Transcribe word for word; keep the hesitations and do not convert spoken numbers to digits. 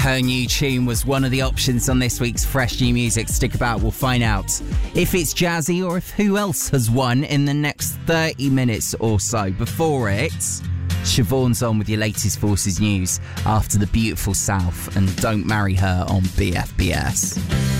Her new tune was one of the options on this week's Fresh New Music. Stick about, we'll find out if it's Jazzy or if who else has won in the next thirty minutes or so. Before it, Siobhan's on with your latest Forces news after the beautiful South and Don't Marry Her on B F B S.